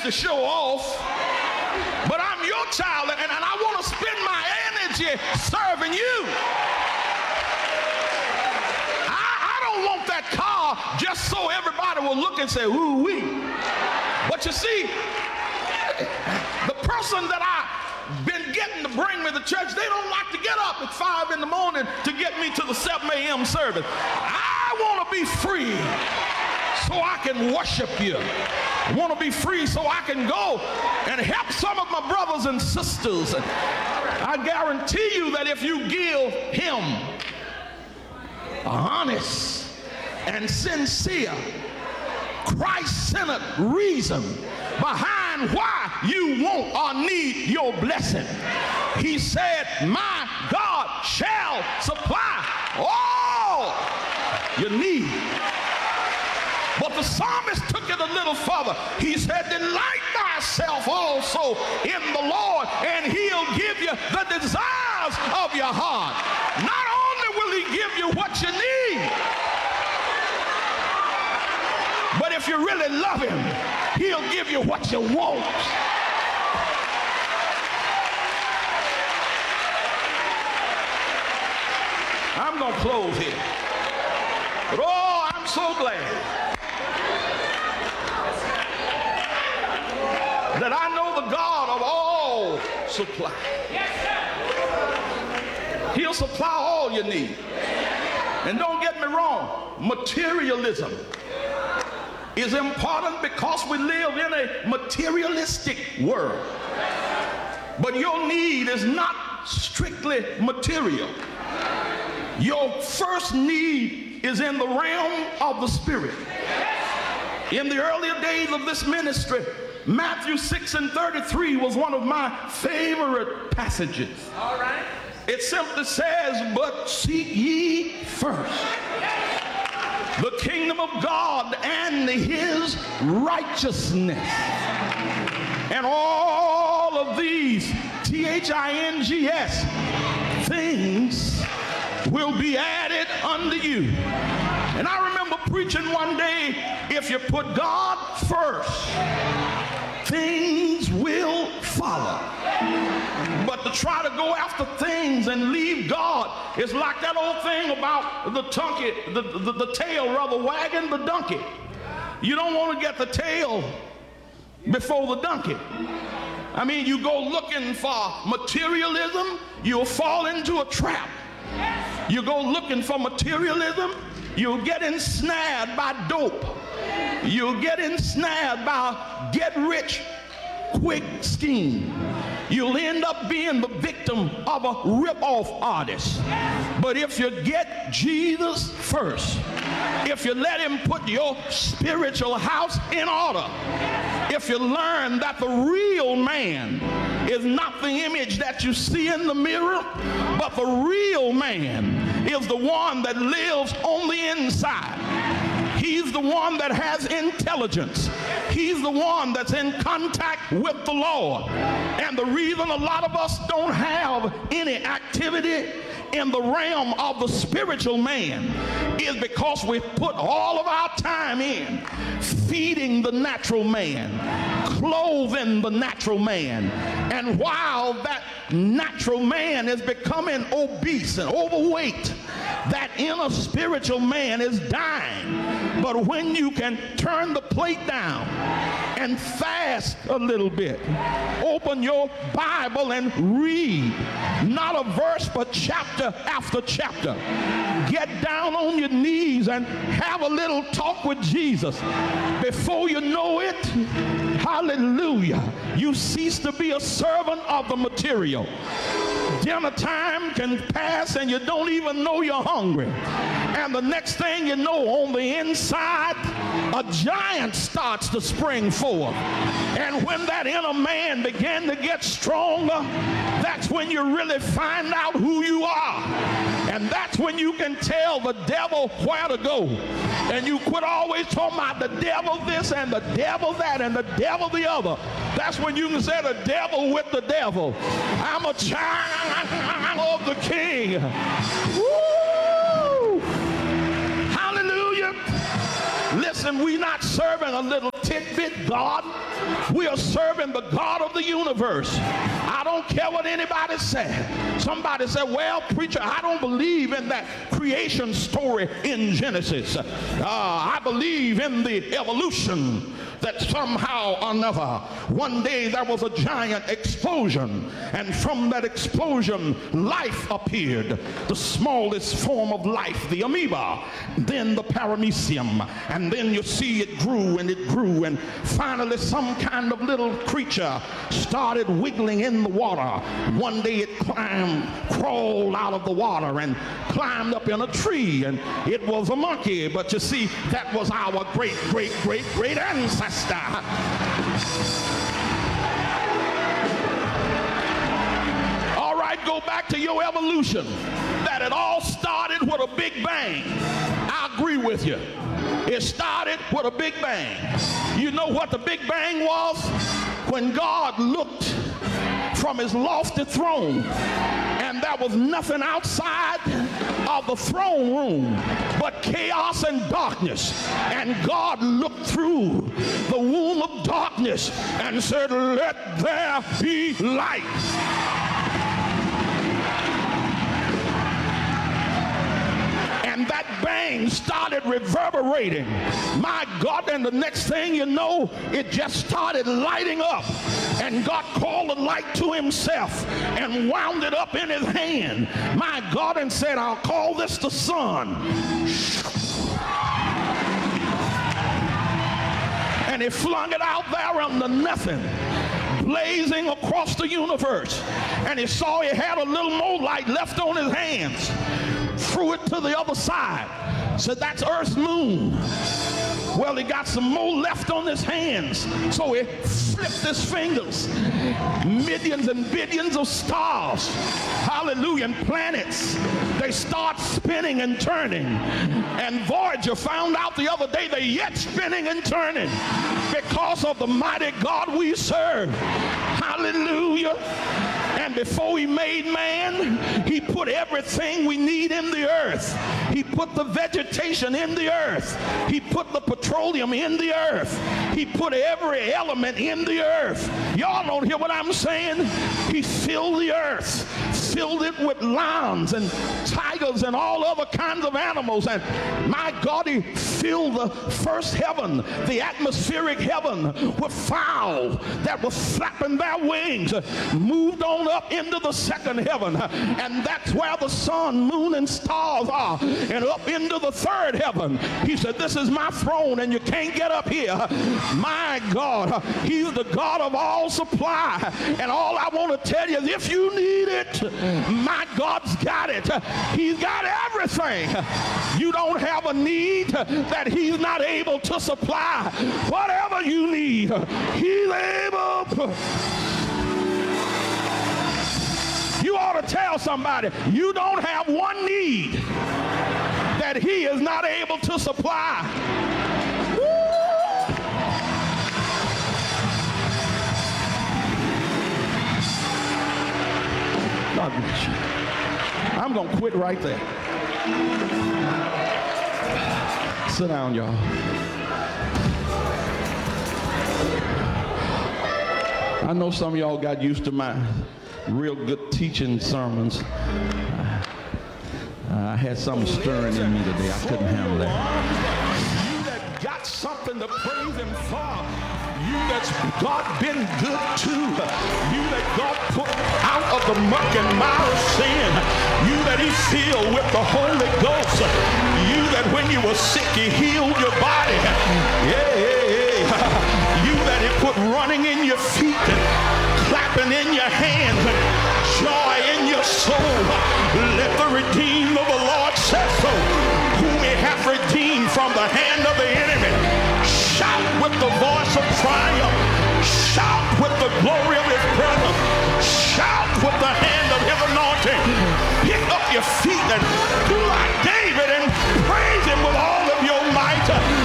just to show off, but I'm your child, and I want to spend my energy serving you. I don't want that car just so everybody will look and say, ooh wee. But you see, the person that I've been getting to bring me to church, they don't like to get up at 5 in the morning to get me to the 7 a.m. service. I want to be free so I can worship you. I want to be free so I can go and help some of my brothers and sisters. And I guarantee you that if you give him a honest and sincere, Christ-centered reason behind why you want or need your blessing, he said, my God shall supply all your need. But the psalmist took it a little further. He said, delight thyself also in the Lord, and he'll give you the desires of your heart. Not only will he give you what you need, but if you really love him, he'll give you what you want. I'm going to close here. But oh, I'm so glad that I know the God of all supply. He'll supply all you need. And don't get me wrong, materialism is important because we live in a materialistic world. But your need is not strictly material. Your first need is in the realm of the spirit. In the earlier days of this ministry, Matthew 6:33 was one of my favorite passages. All right. It simply says, but seek ye first the kingdom of God and his righteousness, and all of these THINGS things will be added unto you. And I remember preaching one day, if you put God first, things will follow. But to try to go after things and leave God is like that old thing about the donkey, the tail rather wagging the donkey. You don't want to get the tail before the donkey. I mean, you go looking for materialism, you'll fall into a trap. You go looking for materialism, you'll get ensnared by dope. You'll get ensnared by get rich quick scheme. You'll end up being the victim of a rip-off artist. But if you get Jesus first, if you let him put your spiritual house in order, if you learn that the real man is not the image that you see in the mirror, but the real man is the one that lives on the inside. He's the one that has intelligence. He's the one that's in contact with the Lord. And the reason a lot of us don't have any activity in the realm of the spiritual man is because we put all of our time in feeding the natural man, clothing the natural man. And while that natural man is becoming obese and overweight, that inner spiritual man is dying. But when you can turn the plate down and fast a little bit, open your Bible and read, not a verse but chapter after chapter, get down on your knees and have a little talk with Jesus, before you know it, hallelujah, you cease to be a servant of the material. Dinner time can pass and you don't even know you're hungry. And the next thing you know, on the inside, a giant starts to spring forth. And when that inner man began to get stronger, that's when you really find out who you are. And that's when you can tell the devil where to go. And you quit always talking about the devil this and the devil that and the devil the other. That's when you can say the devil with the devil. I'm a child of the King. Woo! Hallelujah. Listen, we're not serving a little tidbit God. We are serving the God of the universe. I don't care what anybody said. Somebody said, well, preacher, I don't believe in that creation story in Genesis. I believe in the evolution, that somehow or another, one day there was a giant explosion, and from that explosion, life appeared. The smallest form of life, the amoeba, then the paramecium, and then you see it grew, and finally some kind of little creature started wiggling in the water. One day it crawled out of the water and climbed up in a tree, and it was a monkey. But you see, that was our great ancestor. All right, go back to your evolution, that it all started with a big bang. I agree with you. It started with a big bang. You know what the big bang was? When God looked from his lofty throne, and there was nothing outside of the throne room but chaos and darkness, and God looked through the womb of darkness and said, let there be light. And that bang started reverberating. My God, and the next thing you know, it just started lighting up. And God called the light to himself and wound it up in his hand. My God, and said, I'll call this the sun. And he flung it out there under nothing, blazing across the universe. And he saw he had a little more light left on his hands. Threw it to the other side. Said, that's Earth's moon. Well, he got some more left on his hands. So he flipped his fingers. Millions and billions of stars, hallelujah, and planets, they start spinning and turning. And Voyager found out the other day they're yet spinning and turning because of the mighty God we serve. Hallelujah. And before he made man, he put everything we need in the earth. He put the vegetation in the earth. He put the petroleum in the earth. He put every element in the earth. Y'all don't hear what I'm saying? He filled the earth, filled it with lions and tigers and all other kinds of animals. And my God, he filled the first heaven, the atmospheric heaven, with fowl that were flapping their wings, moved on up into the second heaven, and that's where the sun, moon, and stars are, and up into the third heaven. He said, this is my throne, and you can't get up here. My God, he's the God of all supply, and all I want to tell you is, if you need it, my God's got it. He's got everything. You don't have a need that he's not able to supply. Whatever you need, he's able. You ought to tell somebody, you don't have one need that he is not able to supply. Woo! God bless you. I'm going to quit right there. Sit down, y'all. I know some of y'all got used to my real good teaching sermons. I had something stirring in me today. I couldn't handle that. You that got something to praise him for. You that's God been good to. You that God put out of the muck and mire of sin. You that he filled with the Holy Ghost. You that when you were sick, he healed your body. Yeah. You that he put running in your feet and clapping in your hands and joy in your soul. Let the redeemed of the Lord say so, whom he hath redeemed from the hand of the enemy. Shout with the voice of triumph. Shout with the glory of his presence. Shout with the hand of his anointing. Pick up your feet and do like